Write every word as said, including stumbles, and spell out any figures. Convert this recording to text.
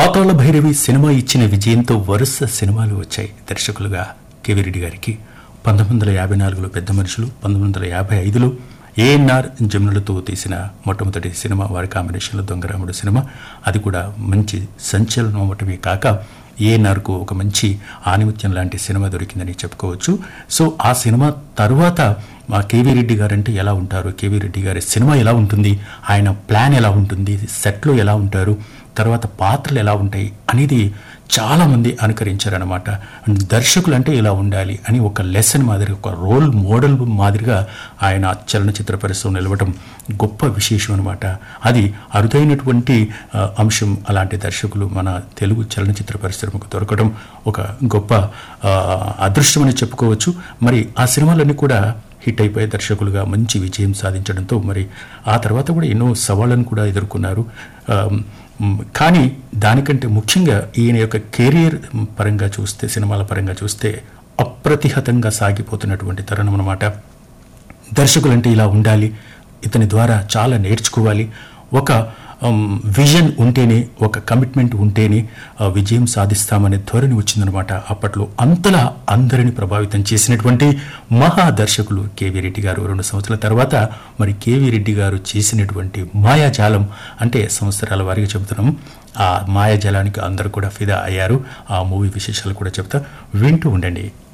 పాతాళ Bhairavi cinema ఇచ్చిన విజయంతో వరుస సినిమాలు వచ్చాయి. దర్శకులుగా కేవీ రెడ్డి గారికి పంతొమ్మిది వందల యాభై నాలుగులో పెద్ద మనుషులు, పంతొమ్మిది వందల యాభై ఐదులో ఏఎన్ఆర్ జమునులతో తీసిన మొట్టమొదటి సినిమా వారి కాంబినేషన్లో దొంగరాముడు సినిమా. అది కూడా మంచి సంచలనం అవ్వటమే కాక ఏఎన్ఆర్కు ఒక మంచి ఆనిముత్యం లాంటి సినిమా దొరికిందని చెప్పుకోవచ్చు. సో ఆ సినిమా తరువాత మా కేవీ రెడ్డి గారు అంటే ఎలా ఉంటారు, కేవీ రెడ్డి గారి సినిమా ఎలా ఉంటుంది, ఆయన ప్లాన్ ఎలా ఉంటుంది, సెట్లో ఎలా ఉంటారు, తర్వాత పాత్రలు ఎలా ఉంటాయి అనేది చాలామంది అనుకరించారనమాట. దర్శకులు అంటే ఇలా ఉండాలి అని ఒక లెసన్ మాదిరిగా, ఒక రోల్ మోడల్ మాదిరిగా ఆయన చలనచిత్ర పరిశ్రమ నిలవటం గొప్ప విశేషం అనమాట. అది అరుదైనటువంటి అంశం. అలాంటి దర్శకులు మన తెలుగు చలనచిత్ర పరిశ్రమకు దొరకడం ఒక గొప్ప అదృష్టమని చెప్పుకోవచ్చు. మరి ఆ సినిమాలన్నీ కూడా హిట్ అయిపోయి దర్శకులుగా మంచి విజయం సాధించడంతో మరి ఆ తర్వాత కూడా ఎన్నో సవాళ్ళను కూడా ఎదుర్కొన్నారు. కానీ దానికంటే ముఖ్యంగా ఈయన యొక్క కెరీర్ పరంగా చూస్తే, సినిమాల పరంగా చూస్తే అప్రతిహతంగా సాగిపోతున్నటువంటి తరుణం అన్నమాట. దర్శకులంటే ఇలా ఉండాలి, ఇతని ద్వారా చాలా నేర్చుకోవాలి, ఒక విజన్ ఉంటేనే, ఒక కమిట్మెంట్ ఉంటేనే విజయం సాధిస్తామనే ధోరణి వచ్చిందనమాట. అప్పట్లో అంతలా అందరిని ప్రభావితం చేసినటువంటి మహా దర్శకులు కేవీ రెడ్డి గారు. రెండు సంవత్సరాల తర్వాత మరి కేవీ రెడ్డి గారు చేసినటువంటి మాయాజాలం అంటే సంవత్సరాల వారిగా చెబుతున్నాం. ఆ మాయాజాలానికి అందరూ కూడా ఫిదా అయ్యారు. ఆ మూవీ విశేషాలు కూడా చెప్తా, వింటూ ఉండండి.